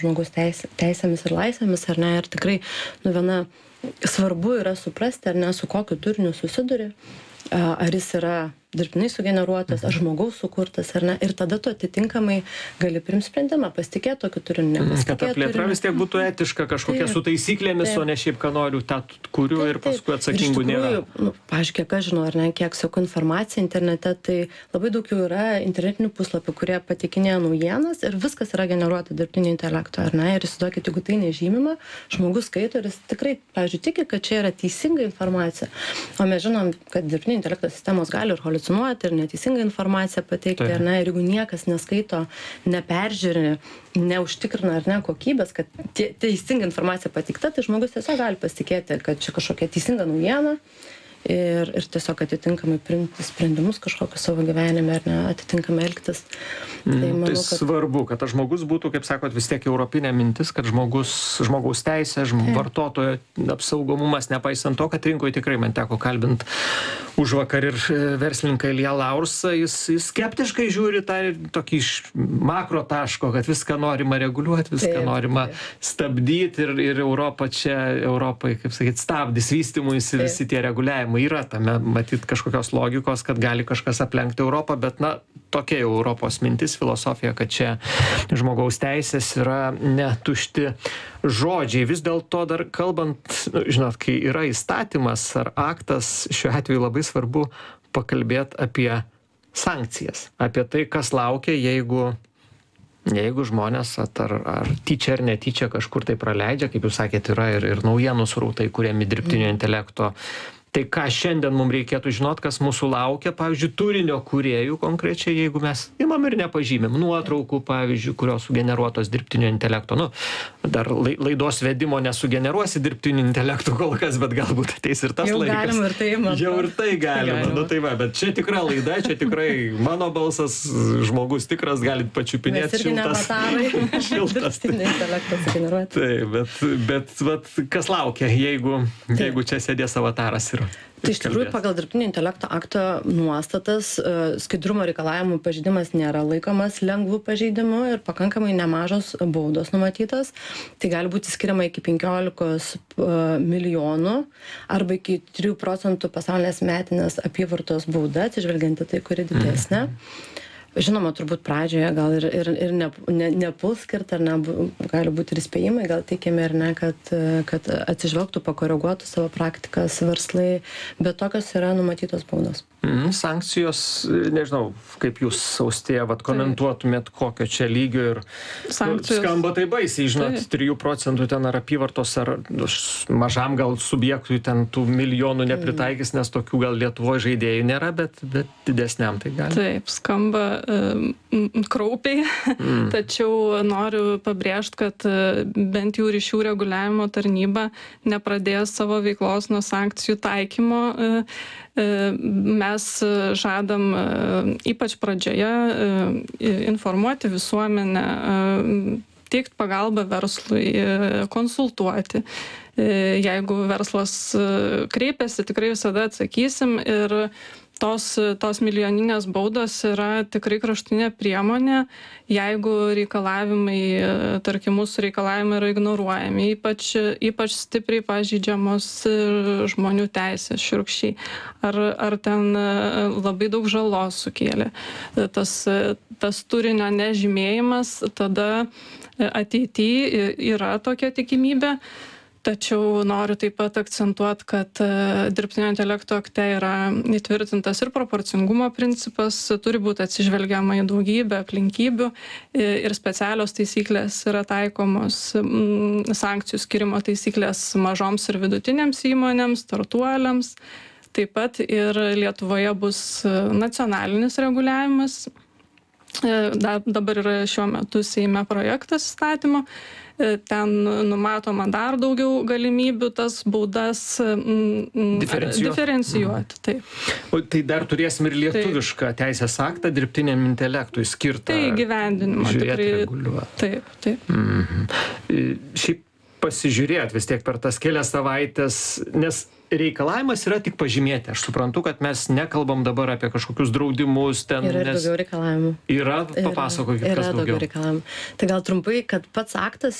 žmogaus teisėmis ir laisvėmis, ar ne, ir tikrai, viena svarbu yra suprasti, ar ne, su kokiu turiniu susiduri, ar jis yra dirbtinai sugeneruotas, ar žmogaus sukurtas, ar ne, ir tada tu atitinkamai gali priimti sprendimą, pasitikėti tokiu turiniu, nepasitikėti. Kad ta plėtra vis tiek būtų etiška, kažkokia su taisyklėmis, o ne šiaip, ką noriu, tą kuriu ir paskui atsakingų nėra. Pavyzdžiui, kiek aš žinau, ar ne, kiek seku informaciją internete, tai labai daug jau yra internetinių puslapių, kurie pateikinėja naujienas ir viskas yra generuota dirbtinio intelekto, ar ne, ir įsivaizduokit, jeigu tai nežymima, žmogus skaito ir jis tikrai, pavyzdžiui, tiki, kad čia yra teisinga informacija. O mes žinom, kad dirbtinio intelekto sistemos gali ir haliucinuoti ir neteisingą informaciją pateikti, ar ne, ir jeigu niekas neskaito, neperžiūri, neužtikrina, ar ne, kokybės, kad teisinga informacija pateikta, tai žmogus tiesiog gali pasitikėti, kad čia kažkokia teisinga naujiena ir tiesiog atitinkamai priimti sprendimus kažkokius savo gyvenime, ar ne, atitinkamai elgtis. Tai manau, tai svarbu, kad tas žmogus būtų, kaip sakot, vis tiek europinė mintis, kad žmogaus teisė, vartotojo apsaugomumas, nepaisant to, kad rinkoje tikrai man teko kalbinti užvakar ir verslininką Ilją Laursą, jis skeptiškai žiūri tą tokį iš makro taško, kad viską norima reguliuoti, viską norima stabdyti ir Europai, kaip sakyt, stabdys vystymuisi visi tie reguliavimai. Yra tame, matyt, kažkokios logikos, kad gali kažkas aplenkti Europą, bet, tokia jau Europos mintis, filosofija, kad čia žmogaus teisės yra netušti žodžiai. Vis dėlto dar kalbant, žinot, kai yra įstatymas ar aktas, šiuo atveju labai svarbu pakalbėti apie sankcijas, apie tai, kas laukia, jeigu žmonės ar tyčia ar netyčia kažkur tai praleidžia, kaip jūs sakėt, yra ir naujienų srautai, kuriami dirbtinio intelekto. Tai ką šiandien mums reikėtų žinot, kas mūsų laukia, pavyzdžiui, turinio kūrėjų konkrečiai, jeigu mes imam ir nepažymim nuotraukų, pavyzdžiui, kurios sugeneruotos dirbtinio intelekto. Dar laidos vedimo nesugeneruosi dirbtinio intelektų kol kas, bet galbūt ateis ir tas laikas. Jau ir tai galima. Tai va, bet čia tikra laida, čia tikrai mano balsas, žmogus tikras, galit pačiupinėti šiltas. Dirbtinio intelekto sugeneruoti. Taip, bet kas laukia, jeigu čia sėdės avataras ir Tai iš tikrųjų pagal dirbtinio intelekto akto nuostatas skaidrumo reikalavimų pažeidimas nėra laikomas lengvų pažeidimų ir pakankamai nemažos baudos numatytos. Tai gali būti skiriama iki 15 milijonų arba iki 3% pasaulinės metinės apyvartos bauda, atsižvelgiant į tai, kuri didesnė. Žinoma, turbūt pradžioje gal ir nepuls skirti, ar ne, gali būti ir įspėjimai, gal teikiami ar ne, kad atsižvelgtų, pakoreguotų savo praktikas verslai, bet tokios yra numatytos baudos. Sankcijos, nežinau, kaip jūs, Austėja, komentuotumėt, kokio čia lygio ir skamba tai baisiai, žinot, 3% ten ar apyvartos, ar mažam gal subjektui ten tų milijonų nepritaikys, nes tokių gal Lietuvoje žaidėjų nėra, bet didesniam tai gali. Taip, skamba kraupiai, tačiau noriu pabrėžti, kad bent jau ryšių reguliavimo tarnyba nepradės savo veiklos nuo sankcijų taikymo. Mes žadam ypač pradžioje informuoti visuomenę, teikti pagalbą verslui, konsultuoti. Jeigu verslas kreipiasi, tikrai visada atsakysim ir tos milijoninės baudos yra tikrai kraštutinė priemonė, jeigu reikalavimai, tarkim, mūsų reikalavimai yra ignoruojami, ypač stipriai pažeidžiamos žmonių teisės šiurkščiai, ar ten labai daug žalos sukėlė. Tas turinio nežymėjimas, tada ateityje yra tokia tikimybė. Tačiau noriu taip pat akcentuoti, kad dirbtinio intelekto akte yra įtvirtintas ir proporcingumo principas, turi būti atsižvelgiama į daugybę aplinkybių ir specialios taisyklės yra taikomos, sankcijų skirimo taisyklės mažoms ir vidutinėms įmonėms, startuoliams. Taip pat ir Lietuvoje bus nacionalinis reguliavimas. Dabar yra šiuo metu Seime projektas įstatymo. Ten numatoma dar daugiau galimybių tas baudas diferencijuoti. Taip. O tai dar turėsim ir lietuvišką teisės aktą dirbtiniam intelektui skirtą. Tai įgyvendinimo. Žiūrėti, reguliuoti. Taip. Šiaip pasižiūrėt vis tiek per tas kelias savaites, nes reikalavimas yra tik pažymėti. Aš suprantu, kad mes nekalbam dabar apie kažkokius draudimus ten. Yra ir daugiau reikalavimų. Yra, papasakokit, kas daugiau. Yra daugiau reikalavimų. Tai gal trumpai, kad pats aktas